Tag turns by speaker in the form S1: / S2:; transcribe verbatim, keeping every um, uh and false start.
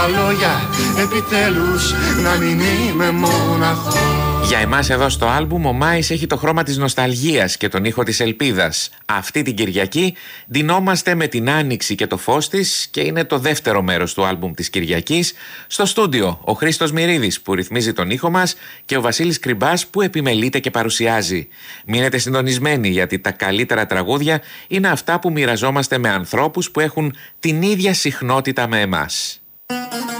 S1: τα λόγια, επιτέλους να μην είμαι μόναχος.
S2: Για εμάς εδώ στο άλμπουμ ο Μάης έχει το χρώμα της νοσταλγίας και τον ήχο της ελπίδας. Αυτή την Κυριακή ντυνόμαστε με την άνοιξη και το φως της και είναι το δεύτερο μέρος του άλμπουμ της Κυριακής. Στο στούντιο ο Χρήστος Μυρίδης που ρυθμίζει τον ήχο μας και ο Βασίλης Κρυμπάς που επιμελείται και παρουσιάζει. Μείνετε συντονισμένοι γιατί τα καλύτερα τραγούδια είναι αυτά που μοιραζόμαστε με ανθρώπους που έχουν την ίδια συχνότητα με εμάς.